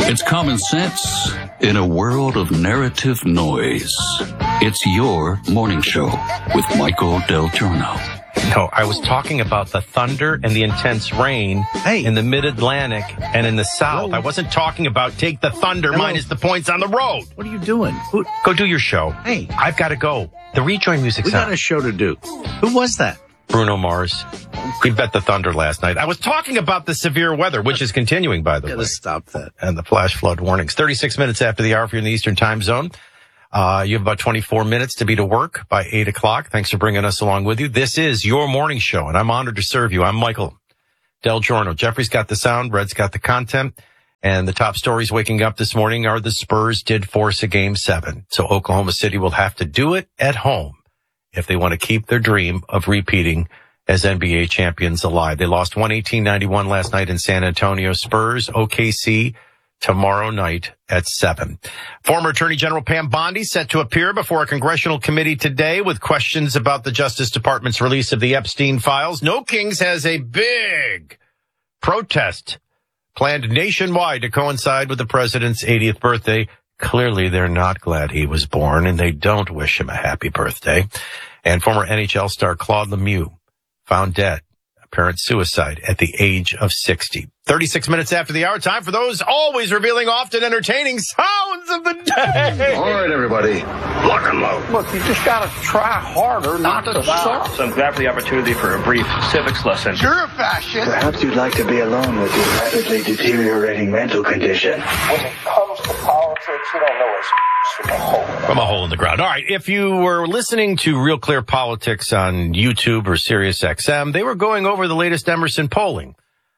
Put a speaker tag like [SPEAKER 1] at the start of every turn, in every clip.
[SPEAKER 1] It's common sense in a world of narrative noise. It's your morning show with Michael Del Giorno.
[SPEAKER 2] No, I was talking about the thunder and the intense rain in the mid-Atlantic and in the South. I wasn't talking about take the thunder minus the points on the road.
[SPEAKER 3] What are you doing?
[SPEAKER 2] Go do your show.
[SPEAKER 3] Hey.
[SPEAKER 2] I've got to go. The Rejoin Music
[SPEAKER 3] We
[SPEAKER 2] Sound.
[SPEAKER 3] got a show to do. Who was that?
[SPEAKER 2] Bruno Mars. We bet the thunder last night. I was talking about the severe weather, which is continuing, by the way.
[SPEAKER 3] Stop that.
[SPEAKER 2] And the flash flood warnings. 36 minutes after the hour if you're in the Eastern time zone. You have about 24 minutes to be to work by 8 o'clock. Thanks for bringing us along with you. This is your morning show, and I'm honored to serve you. I'm Michael Del Giorno. Jeffrey's got the sound. Red's got the content. And the top stories waking up this morning are the Spurs did force a Game 7. So Oklahoma City will have to do it at home if they want to keep their dream of repeating as NBA champions alive. They lost 118-91 last night in San Antonio. Spurs, OKC, tomorrow night at 7. Former Attorney General Pam Bondi set to appear before a congressional committee today with questions about the Justice Department's release of the Epstein files. No Kings has a big protest planned nationwide to coincide with the president's 80th birthday. Clearly, they're not glad he was born, and they don't wish him a happy birthday. And former NHL star Claude Lemieux found dead, apparent suicide at the age of 60. 36 minutes after the hour, time for those always revealing, often entertaining sounds of the day.
[SPEAKER 4] All right, everybody, lock and load.
[SPEAKER 5] Look, you just got to try harder not to suck.
[SPEAKER 6] So I'm glad for the opportunity for a brief civics lesson.
[SPEAKER 5] You're a fascist.
[SPEAKER 4] Perhaps you'd like to be alone with your rapidly deteriorating mental condition.
[SPEAKER 5] When it comes to politics, you don't know it's from a hole.
[SPEAKER 2] From a hole in the ground. All right, if you were listening to Real Clear Politics on YouTube or Sirius XM, they were going over the latest Emerson polling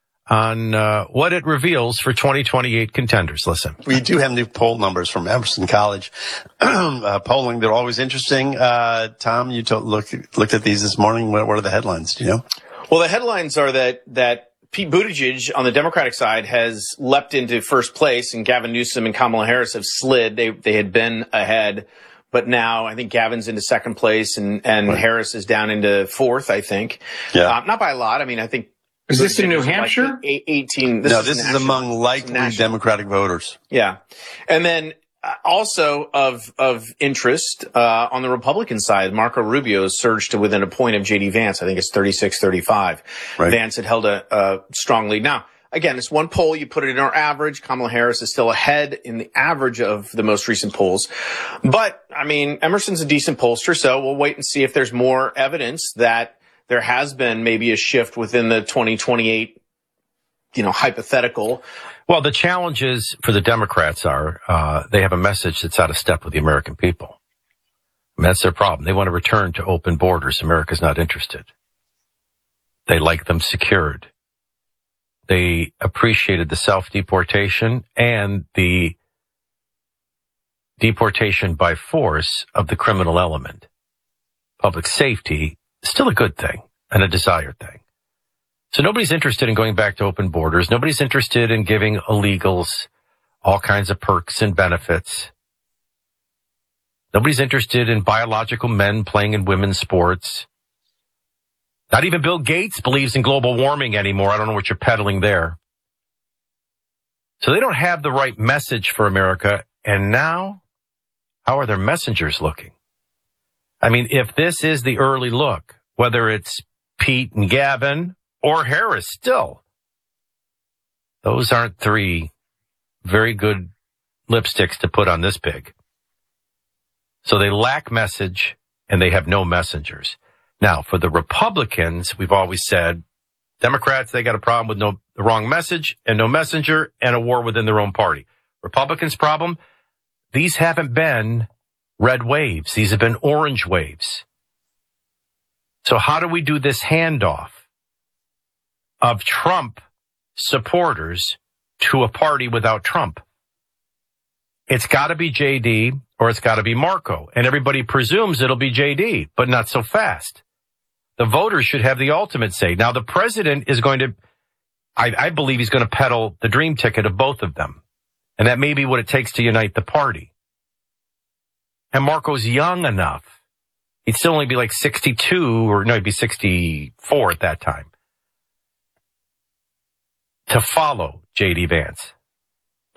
[SPEAKER 2] on what it reveals for 2028 contenders. Listen.
[SPEAKER 7] We do have new poll numbers from Emerson College polling. They're always interesting. Tom, you looked at these this morning. What are the headlines? Do you know?
[SPEAKER 8] Well, the headlines are that Pete Buttigieg on the Democratic side has leapt into first place, and Gavin Newsom and Kamala Harris have slid. They had been ahead, but now I think Gavin's into second place, and right. Harris is down into fourth, I think.
[SPEAKER 7] Yeah.
[SPEAKER 8] Not by a lot. I mean, I think.
[SPEAKER 6] Is this in New Hampshire?
[SPEAKER 8] 18.
[SPEAKER 7] This is among likely Democratic voters.
[SPEAKER 8] Yeah. And then also of interest on the Republican side, Marco Rubio surged to within a point of J.D. Vance. I think it's 36-35. Right. Vance had held a strong lead. Now, again, it's one poll. You put it in our average. Kamala Harris is still ahead in the average of the most recent polls. But, I mean, Emerson's a decent pollster, so we'll wait and see if there's more evidence that there has been maybe a shift within the 2028, hypothetical.
[SPEAKER 2] Well, the challenges for the Democrats are they have a message that's out of step with the American people. And that's their problem. They want to return to open borders. America's not interested. They like them secured. They appreciated the self-deportation and the deportation by force of the criminal element. Public safety still a good thing and a desired thing. So nobody's interested in going back to open borders. Nobody's interested in giving illegals all kinds of perks and benefits. Nobody's interested in biological men playing in women's sports. Not even Bill Gates believes in global warming anymore. I don't know what you're peddling there. So they don't have the right message for America. And now, how are their messengers looking? I mean, if this is the early look, whether it's Pete and Gavin or Harris still, those aren't three very good lipsticks to put on this pig. So they lack message and they have no messengers. Now, for the Republicans, we've always said, Democrats, they got a problem with the wrong message and no messenger and a war within their own party. Republicans' problem, these haven't been red waves. These have been orange waves. So how do we do this handoff of Trump supporters to a party without Trump? It's got to be JD or it's got to be Marco. And everybody presumes it'll be JD, but not so fast. The voters should have the ultimate say. Now, the president is going to, I believe he's going to peddle the dream ticket of both of them. And that may be what it takes to unite the party. And Marco's young enough. He'd still only be like 62, or no, he'd be 64 at that time, to follow J.D. Vance.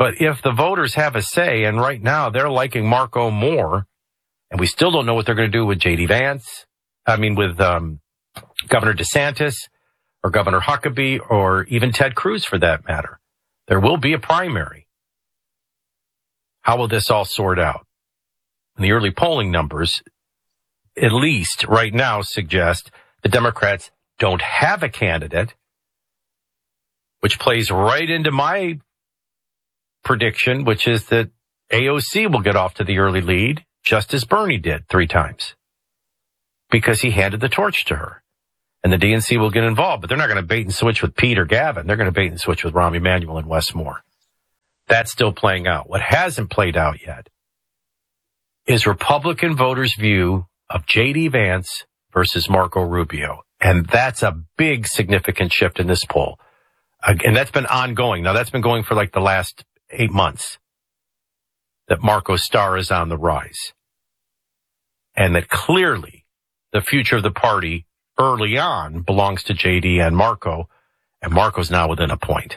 [SPEAKER 2] But if the voters have a say, and right now they're liking Marco more, and we still don't know what they're going to do with J.D. Vance, with Governor DeSantis or Governor Huckabee or even Ted Cruz for that matter. There will be a primary. How will this all sort out? And the early polling numbers, at least right now, suggest the Democrats don't have a candidate, which plays right into my prediction, which is that AOC will get off to the early lead, just as Bernie did 3 times, because he handed the torch to her. And the DNC will get involved, but they're not going to bait and switch with Pete or Gavin. They're going to bait and switch with Rahm Emanuel and Wes Moore. That's still playing out. What hasn't played out yet is Republican voters' view of J.D. Vance versus Marco Rubio. And that's a big significant shift in this poll. And that's been ongoing. Now, that's been going for like the last 8 months, that Marco's star is on the rise. And that clearly the future of the party early on belongs to J.D. and Marco's now within a point.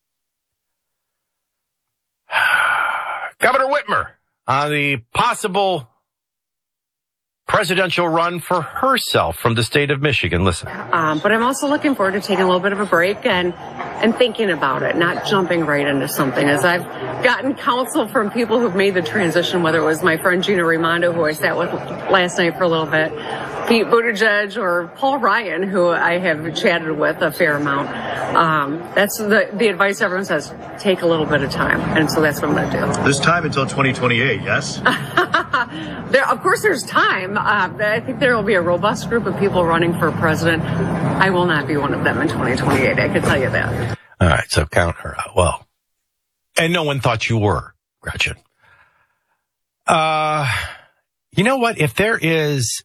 [SPEAKER 2] Governor Whitmer on the possible presidential run for herself from the state of Michigan. Listen.
[SPEAKER 9] But I'm also looking forward to taking a little bit of a break and thinking about it, not jumping right into something. As I've gotten counsel from people who've made the transition, whether it was my friend Gina Raimondo, who I sat with last night for a little bit, Pete Buttigieg, or Paul Ryan, who I have chatted with a fair amount. That's the advice everyone says, take a little bit of time. And so that's what I'm going to do.
[SPEAKER 3] There's time until 2028, yes?
[SPEAKER 9] Of course there's time. I think there will be a robust group of people running for president. I will not be one of them in 2028. I can tell you that.
[SPEAKER 2] All right, so count her out. Well, and no one thought you were, Gretchen. You know what? If there is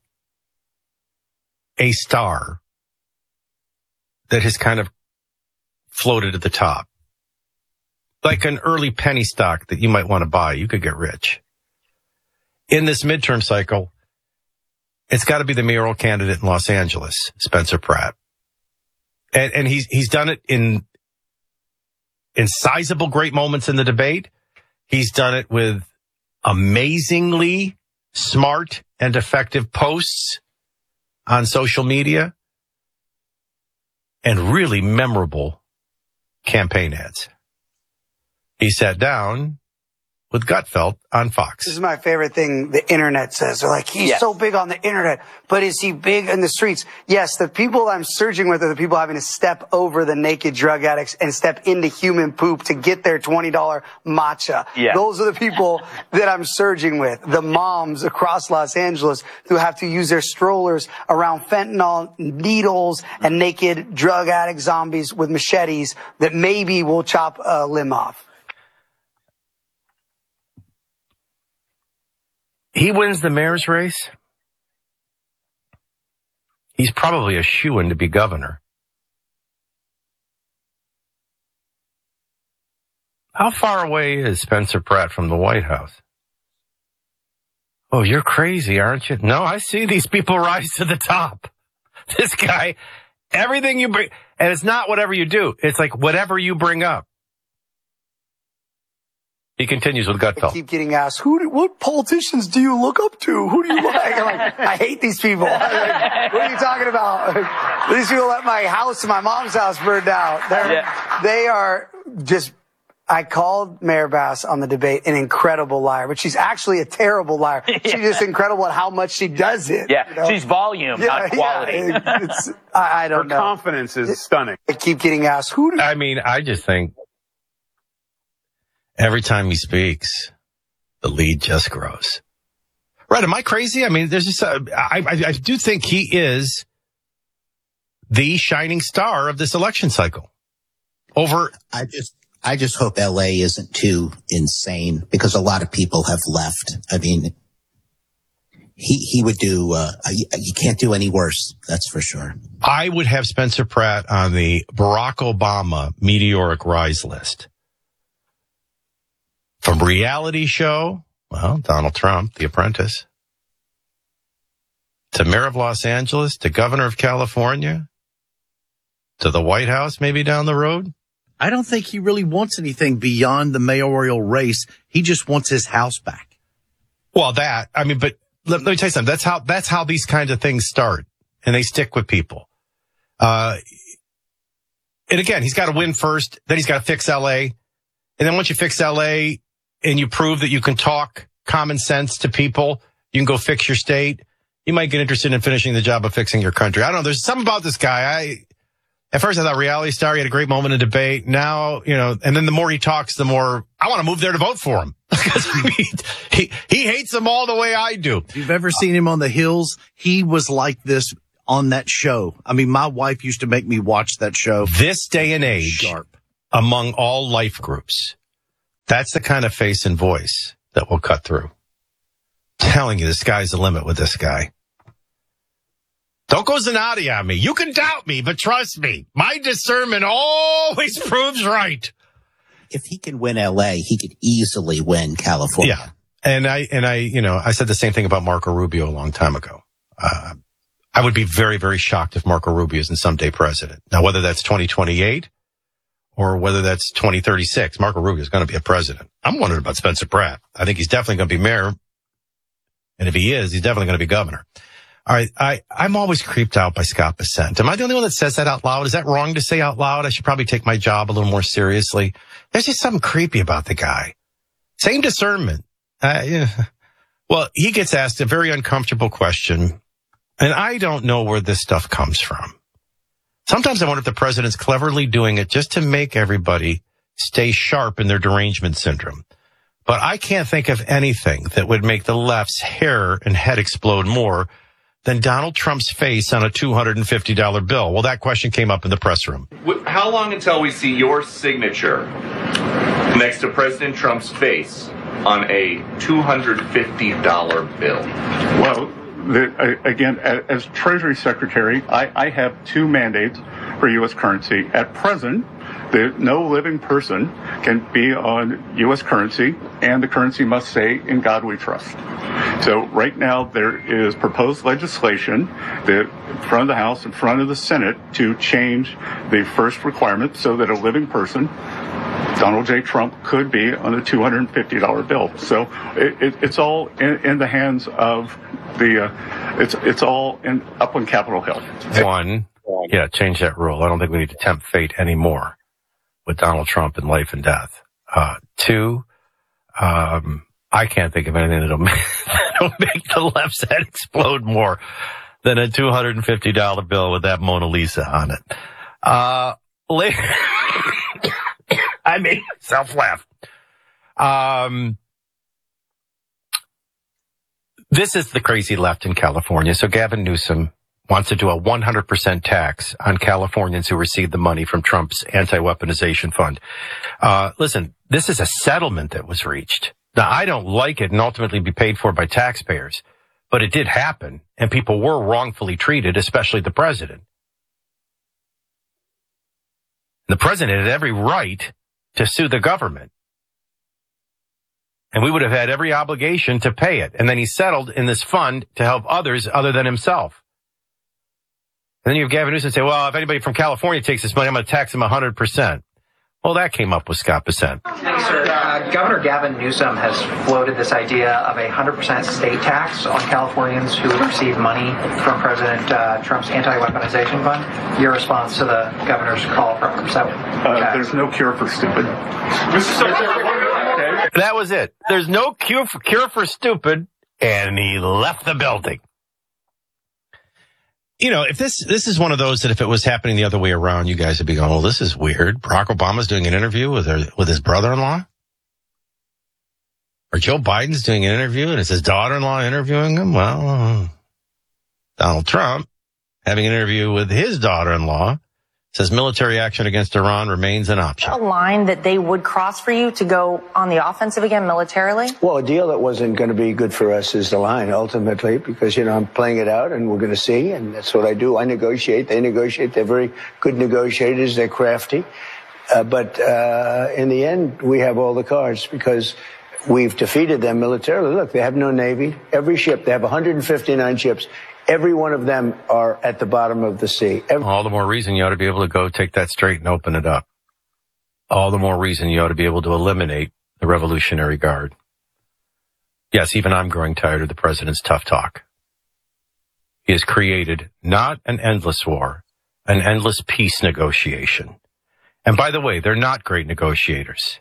[SPEAKER 2] a star that has kind of floated at the top, like an early penny stock that you might want to buy, you could get rich. In this midterm cycle, it's got to be the mayoral candidate in Los Angeles, Spencer Pratt. And he's done it in sizable great moments in the debate. He's done it with amazingly smart and effective posts on social media and really memorable campaign ads. He sat down with Gutfeld on Fox.
[SPEAKER 10] This is my favorite thing the internet says. They're like, he's so big on the internet, but is he big in the streets? Yes, the people I'm surging with are the people having to step over the naked drug addicts and step into human poop to get their $20 matcha. Yeah. Those are the people that I'm surging with. The moms across Los Angeles who have to use their strollers around fentanyl needles and naked drug addict zombies with machetes that maybe will chop a limb off.
[SPEAKER 2] He wins the mayor's race. He's probably a shoo-in to be governor. How far away is Spencer Pratt from the White House? Oh, you're crazy, aren't you? No, I see these people rise to the top. This guy, everything you bring, and it's not whatever you do. It's like whatever you bring up. He continues with Gutfeld.
[SPEAKER 10] I keep getting asked, what politicians do you look up to? Who do you like? I'm like, I hate these people. Like, what are you talking about? These people let my house and my mom's house burn down. They are just, I called Mayor Bass on the debate an incredible liar, but she's actually a terrible liar. She's just incredible at how much she does it.
[SPEAKER 6] Yeah,
[SPEAKER 10] you know?
[SPEAKER 6] She's volume, not quality.
[SPEAKER 10] I don't know.
[SPEAKER 6] Her confidence is stunning.
[SPEAKER 10] I keep getting asked,
[SPEAKER 2] I just think every time he speaks, the lead just grows. Right? Am I crazy? I mean, there's just, I do think he is the shining star of this election cycle.
[SPEAKER 11] I just hope LA isn't too insane because a lot of people have left. I mean, he would do, you can't do any worse. That's for sure.
[SPEAKER 2] I would have Spencer Pratt on the Barack Obama meteoric rise list. From reality show, well, Donald Trump, The Apprentice, to mayor of Los Angeles, to governor of California, to the White House maybe down the road.
[SPEAKER 12] I don't think he really wants anything beyond the mayoral race. He just wants his house back.
[SPEAKER 2] Well, but let me tell you something. That's how these kinds of things start, and they stick with people. And again, he's got to win first, then he's got to fix L.A., and then once you fix L.A. and you prove that you can talk common sense to people, you can go fix your state, you might get interested in finishing the job of fixing your country. I don't know. There's something about this guy. At first I thought reality star, he had a great moment in debate. Now, and then the more he talks, the more I want to move there to vote for him. Because he hates them all the way I do.
[SPEAKER 12] If you've ever seen him on the Hills, he was like this on that show. I mean, my wife used to make me watch that show.
[SPEAKER 2] This day and age, among all life groups, that's the kind of face and voice that will cut through. I'm telling you, the sky's the limit with this guy. Don't go Zanotti on me. You can doubt me, but trust me, my discernment always proves right.
[SPEAKER 11] If he can win L.A., he could easily win California.
[SPEAKER 2] Yeah. And I said the same thing about Marco Rubio a long time ago. I would be very, very shocked if Marco Rubio isn't someday president. Now, whether that's 2028 or whether that's 2036, Marco Rubio is going to be a president. I'm wondering about Spencer Pratt. I think he's definitely going to be mayor. And if he is, he's definitely going to be governor. All right. I'm always creeped out by Scott Bessent. Am I the only one that says that out loud? Is that wrong to say out loud? I should probably take my job a little more seriously. There's just something creepy about the guy. Same discernment. Well, he gets asked a very uncomfortable question, and I don't know where this stuff comes from. Sometimes I wonder if the president's cleverly doing it just to make everybody stay sharp in their derangement syndrome. But I can't think of anything that would make the left's hair and head explode more than Donald Trump's face on a $250 bill. Well, that question came up in the press room.
[SPEAKER 13] How long until we see your signature next to President Trump's face on a $250 bill?
[SPEAKER 14] Well, again, as Treasury Secretary, I have two mandates for U.S. currency. At present, no living person can be on U.S. currency, and the currency must say, "In God we trust." So right now there is proposed legislation that in front of the House, in front of the Senate, to change the first requirement so that a living person, Donald J. Trump, could be on a $250 bill. So it's all in the hands of it's all up on Capitol Hill.
[SPEAKER 2] Change that rule. I don't think we need to tempt fate anymore with Donald Trump in life and death. Two, I can't think of anything that'll make the left's head explode more than a $250 bill with that Mona Lisa on it. Later, I made myself laugh. This is the crazy left in California. So Gavin Newsom wants to do a 100% tax on Californians who receive the money from Trump's anti-weaponization fund. Listen, this is a settlement that was reached. Now, I don't like it and ultimately be paid for by taxpayers, but it did happen, and people were wrongfully treated, especially the president. The president had every right to sue the government, and we would have had every obligation to pay it. And then he settled in this fund to help others other than himself. And then you have Gavin Newsom say, well, if anybody from California takes this money, I'm going to tax them 100%. Well, that came up with Scott Bessent.
[SPEAKER 15] Sir, Governor Gavin Newsom has floated this idea of a 100% state tax on Californians who receive money from President Trump's anti-weaponization fund. Your response to the governor's call for 100%?
[SPEAKER 14] There's no cure for stupid.
[SPEAKER 2] That was it. There's no cure for stupid, and he left the building. If this is one of those that if it was happening the other way around, you guys would be going, well, this is weird. Barack Obama's doing an interview with his brother-in-law? Or Joe Biden's doing an interview and it's his daughter-in-law interviewing him? Well, Donald Trump having an interview with his daughter-in-law says military action against Iran remains an option.
[SPEAKER 16] A line that they would cross for you to go on the offensive again militarily?
[SPEAKER 17] Well, a deal that wasn't going to be good for us is the line, ultimately, because, I'm playing it out and we're going to see, and that's what I do. I negotiate. They negotiate. They're very good negotiators. They're crafty. But in the end, we have all the cards because we've defeated them militarily. Look, they have no Navy. Every ship, they have 159 ships. Every one of them are at the bottom of the sea.
[SPEAKER 2] All the more reason you ought to be able to go take that straight and open it up. all the more reason you ought to be able to eliminate the Revolutionary Guard. Yes, even I'm growing tired of the president's tough talk. He has created not an endless war, an endless peace negotiation. And by the way, they're not great negotiators.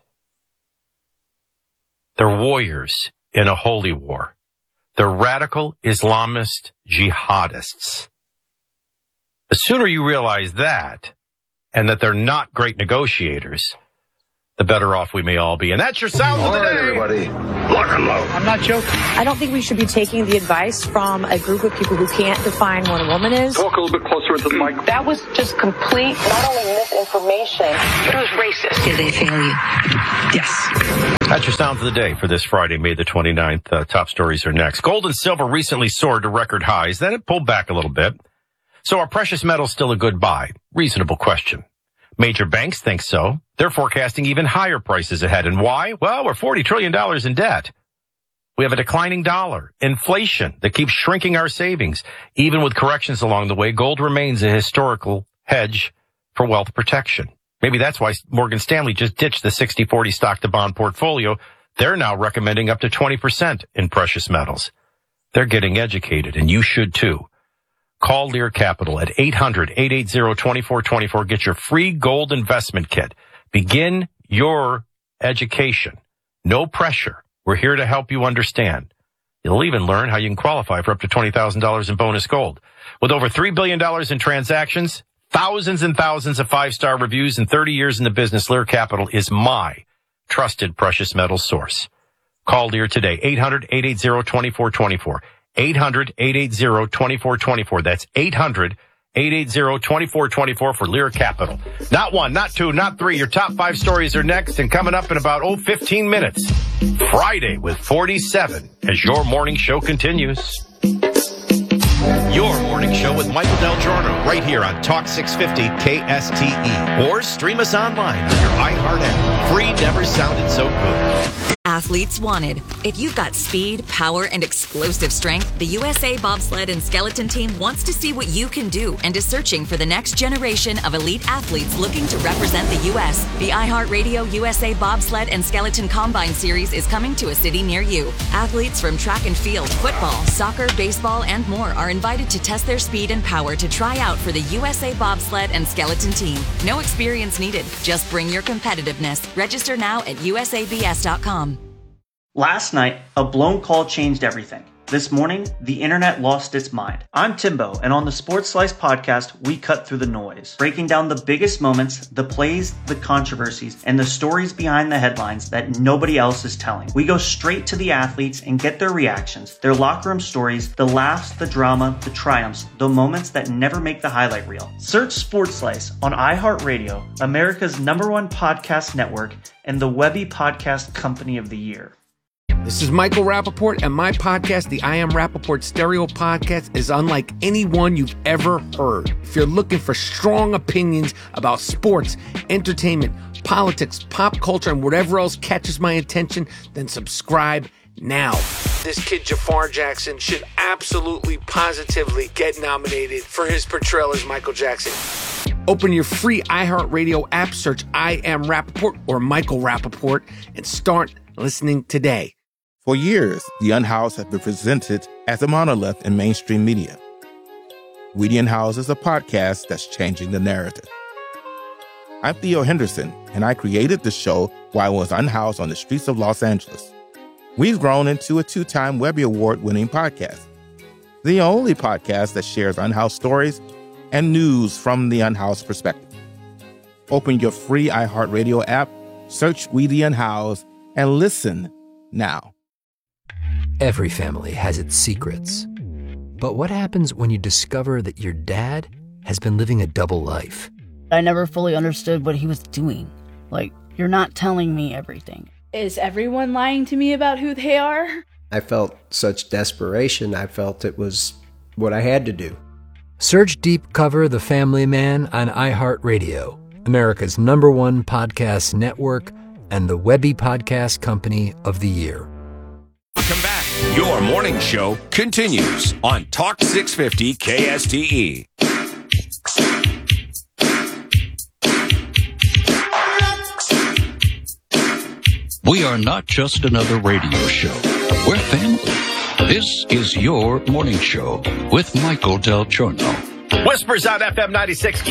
[SPEAKER 2] They're warriors in a holy war. They're radical Islamist jihadists. The sooner you realize that, and that they're not great negotiators, the better off we may all be. And that's your sound of the day.
[SPEAKER 4] Everybody, lock and load.
[SPEAKER 10] I'm not joking.
[SPEAKER 16] I don't think we should be taking the advice from a group of people who can't define what a woman is.
[SPEAKER 6] Talk a little bit closer into the mic.
[SPEAKER 9] That was just complete, not only misinformation, it was racist.
[SPEAKER 16] Did they fail you?
[SPEAKER 10] Yes.
[SPEAKER 2] That's your sound of the day for this Friday, May the 29th. Top stories are next. Gold and silver recently soared to record highs. Then it pulled back a little bit. So are precious metals still a good buy? Reasonable question. Major banks think so. They're forecasting even higher prices ahead. And why? Well, we're $40 trillion in debt. We have a declining dollar, inflation that keeps shrinking our savings. Even with corrections along the way, gold remains a historical hedge for wealth protection. Maybe that's why Morgan Stanley just ditched the 60-40 stock-to-bond portfolio. They're now recommending up to 20% in precious metals. They're getting educated, and you should too. Call Lear Capital at 800-880-2424. Get your free gold investment kit. Begin your education. No pressure. We're here to help you understand. You'll even learn how you can qualify for up to $20,000 in bonus gold. With over $3 billion in transactions, thousands and thousands of five-star reviews, and 30 years in the business, Lear Capital is my trusted precious metals source. Call Lear today, 800-880-2424. 800-880-2424. That's 800-880-2424 for Lear Capital. Not one, not two, not three. Your top 5 stories are next, and coming up in about, 15 minutes. Friday with 47 as your morning show continues. Your morning show with Michael Del Giorno right here on Talk 650 KSTE. Or stream us online on your iHeart app. Free never sounded so good.
[SPEAKER 18] Athletes wanted. If you've got speed, power, and explosive strength, the USA Bobsled and Skeleton Team wants to see what you can do and is searching for the next generation of elite athletes looking to represent the U.S. The iHeartRadio USA Bobsled and Skeleton Combine Series is coming to a city near you. Athletes from track and field, football, soccer, baseball, and more are invited to test their speed and power to try out for the USA Bobsled and Skeleton Team. No experience needed. Just bring your competitiveness. Register now at usabs.com.
[SPEAKER 19] Last night, a blown call changed everything. This morning, the internet lost its mind. I'm Timbo, and on the Sports Slice podcast, we cut through the noise, breaking down the biggest moments, the plays, the controversies, and the stories behind the headlines that nobody else is telling. We go straight to the athletes and get their reactions, their locker room stories, the laughs, the drama, the triumphs, the moments that never make the highlight reel. Search Sports Slice on iHeartRadio, America's #1 podcast network, and the Webby Podcast Company of the Year.
[SPEAKER 20] This is Michael Rappaport, and my podcast, the I Am Rappaport Stereo Podcast, is unlike any one you've ever heard. If you're looking for strong opinions about sports, entertainment, politics, pop culture, and whatever else catches my attention, then subscribe now. This kid, Jafar Jackson, should absolutely, positively get nominated for his portrayal as Michael Jackson. Open your free iHeartRadio app, search I Am Rappaport or Michael Rappaport, and start listening today.
[SPEAKER 21] For years, The Unhoused has been presented as a monolith in mainstream media. We The Unhoused is a podcast that's changing the narrative. I'm Theo Henderson, and I created the show while I was unhoused on the streets of Los Angeles. We've grown into a 2-time Webby Award-winning podcast, the only podcast that shares unhoused stories and news from the unhoused perspective. Open your free iHeartRadio app, search We The Unhoused, and listen now.
[SPEAKER 22] Every family has its secrets. But what happens when you discover that your dad has been living a double life?
[SPEAKER 23] I never fully understood what he was doing. Like, you're not telling me everything.
[SPEAKER 24] Is everyone lying to me about who they are?
[SPEAKER 25] I felt such desperation. I felt it was what I had to do.
[SPEAKER 22] Search Deep Cover The Family Man on iHeartRadio, America's #1 podcast network, and the Webby Podcast Company of the Year.
[SPEAKER 26] Welcome back. Your morning show continues on Talk 650 KSTE.
[SPEAKER 1] We are not just another radio show. We're family. This is your morning show with Michael Del Giorno.
[SPEAKER 2] Whispers on FM 96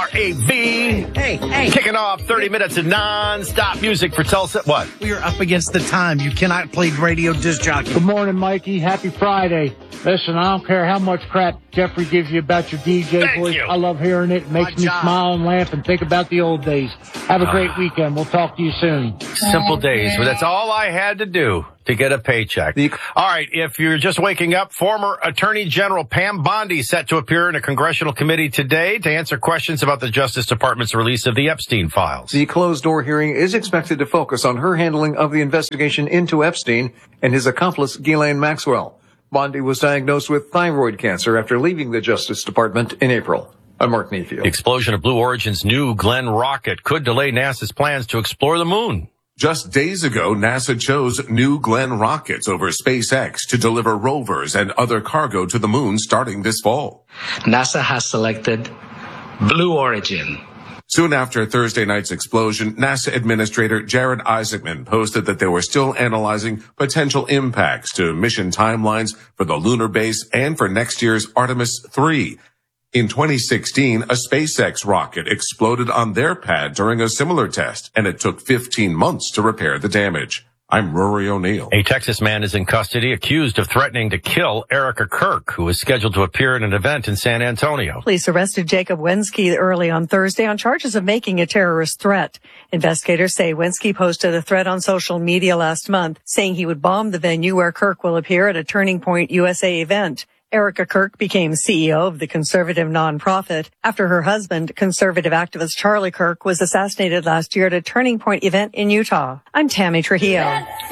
[SPEAKER 2] KRAV.
[SPEAKER 3] Hey.
[SPEAKER 2] Kicking off 30 minutes of non-stop music for Tulsa. What?
[SPEAKER 3] We are up against the time. You cannot play radio disc jockey.
[SPEAKER 5] Good morning, Mikey. Happy Friday. Listen, I don't care how much crap Jeffrey gives you about your DJ voice. I love hearing it. It makes me smile and laugh and think about the old days. Have a great weekend. We'll talk to you soon.
[SPEAKER 2] Simple days. Well, that's all I had to do to get a paycheck. All right, if you're just waking up, former Attorney General Pam Bondi set to appear in a congressional committee today to answer questions about the Justice Department's release of the Epstein files.
[SPEAKER 7] The closed-door hearing is expected to focus on her handling of the investigation into Epstein and his accomplice, Ghislaine Maxwell. Bondi was diagnosed with thyroid cancer after leaving the Justice Department in April. I'm Mark Mayfield.
[SPEAKER 2] The explosion of Blue Origin's New Glenn rocket could delay NASA's plans to explore the moon.
[SPEAKER 8] Just days ago, NASA chose New Glenn rockets over SpaceX to deliver rovers and other cargo to the moon starting this fall.
[SPEAKER 12] NASA has selected Blue Origin.
[SPEAKER 8] Soon after Thursday night's explosion, NASA Administrator Jared Isaacman posted that they were still analyzing potential impacts to mission timelines for the lunar base and for next year's Artemis 3. In 2016, a SpaceX rocket exploded on their pad during a similar test, and it took 15 months to repair the damage. I'm Rory O'Neill.
[SPEAKER 2] A Texas man is in custody accused of threatening to kill Erica Kirk, who is scheduled to appear at an event in San Antonio.
[SPEAKER 27] Police arrested Jacob Wensky early on Thursday on charges of making a terrorist threat. Investigators say Wensky posted a threat on social media last month, saying he would bomb the venue where Kirk will appear at a Turning Point USA event. Erica Kirk became CEO of the conservative nonprofit after her husband, conservative activist Charlie Kirk, was assassinated last year at a Turning Point event in Utah. I'm Tammy Trujillo.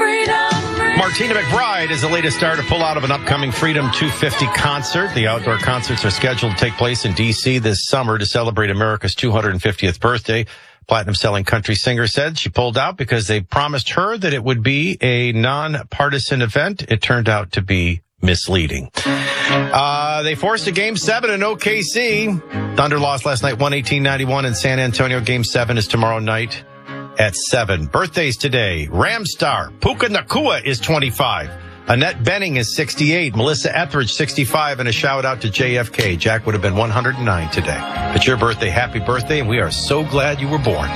[SPEAKER 2] Martina McBride is the latest star to pull out of an upcoming Freedom 250 concert. The outdoor concerts are scheduled to take place in D.C. this summer to celebrate America's 250th birthday. Platinum-selling country singer said she pulled out because they promised her that it would be a nonpartisan event. It turned out to be misleading. They forced a Game 7 in OKC. Thunder lost last night 118-91 in San Antonio. Game 7 is tomorrow night at 7. Birthdays today. Ram star Puka Nacua is 25. Annette Benning is 68. Melissa Etheridge, 65. And a shout out to JFK. Jack would have been 109 today. It's your birthday. Happy birthday. And we are so glad you were born.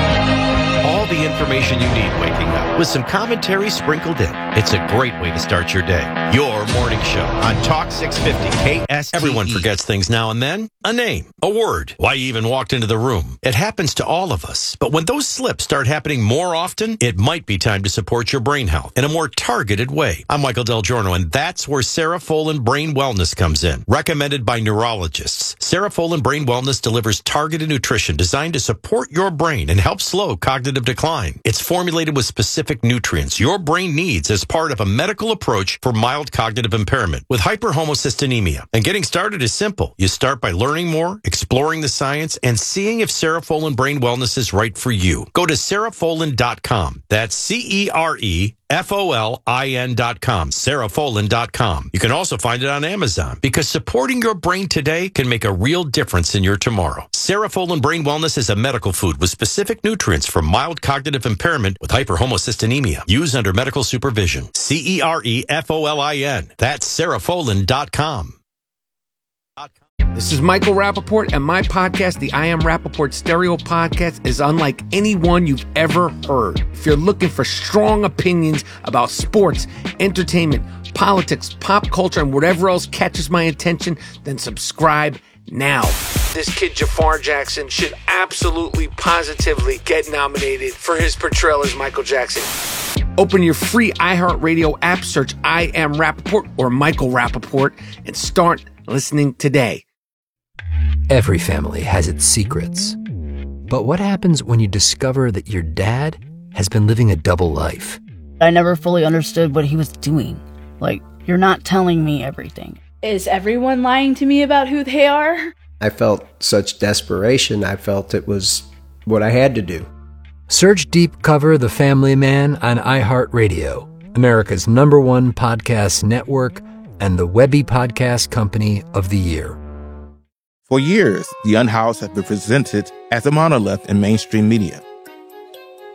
[SPEAKER 2] All the information you need waking up with some commentary sprinkled in. It's a great way to start your day. Your morning show on Talk 650 KSTE. Everyone forgets things now and then. A name, a word, why you even walked into the room. It happens to all of us. But when those slips start happening more often, it might be time to support your brain health in a more targeted way. I'm Michael Del Giorno, and that's where Serofolin Brain Wellness comes in. Recommended by neurologists, Serofolin Brain Wellness delivers targeted nutrition designed to support your brain and help slow cognitive decline. It's formulated with specific nutrients your brain needs as part of a medical approach for mild cognitive impairment with hyperhomocystinemia. And getting started is simple. You start by learning more, exploring the science, and seeing if Serofolin Brain Wellness is right for you. Go to Serofolin.com. That's Cerefolin.com. Serofolin.com. You can also find it on Amazon because supporting your brain today can make a real difference in your tomorrow. Serofolin Brain Wellness is a medical food with specific nutrients for mild cognitive impairment with hyperhomocystinemia. Used under medical supervision. Cerefolin. That's Serofolin.com.
[SPEAKER 20] This is Michael Rappaport, and my podcast, the I Am Rappaport Stereo Podcast, is unlike any one you've ever heard. If you're looking for strong opinions about sports, entertainment, politics, pop culture, and whatever else catches my attention, then subscribe now. This kid Jafar Jackson should absolutely, positively get nominated for his portrayal as Michael Jackson. Open your free iHeartRadio app, search I Am Rappaport or Michael Rappaport, and start listening today.
[SPEAKER 22] Every family has its secrets. But what happens when you discover that your dad has been living a double life?
[SPEAKER 23] I never fully understood what he was doing. Like, you're not telling me everything.
[SPEAKER 24] Is everyone lying to me about who they are?
[SPEAKER 25] I felt such desperation. I felt it was what I had to do.
[SPEAKER 22] Search Deep Cover The Family Man on iHeartRadio, America's #1 podcast network and the Webby Podcast Company of the Year.
[SPEAKER 21] For years, The Unhoused has been presented as a monolith in mainstream media.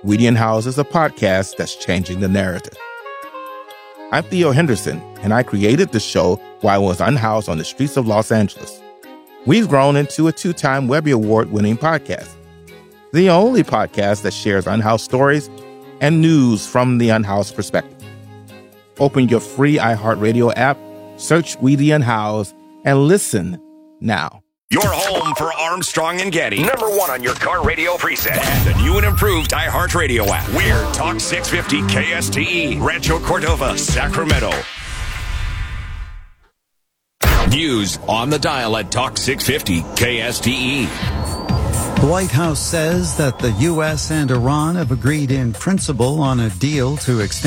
[SPEAKER 21] Weedian House is a podcast that's changing the narrative. I'm Theo Henderson, and I created the show while I was unhoused on the streets of Los Angeles. We've grown into a 2-time Webby Award-winning podcast, the only podcast that shares unhoused stories and news from the unhoused perspective. Open your free iHeartRadio app, search Weedy Unhoused, and listen now.
[SPEAKER 26] Your home for Armstrong and Getty. Number 1 on your car radio preset. And the new and improved iHeartRadio app. We're Talk 650 KSTE, Rancho Cordova, Sacramento. News on the dial at Talk 650 KSTE.
[SPEAKER 4] The White House says that the U.S. and Iran have agreed in principle on a deal to extend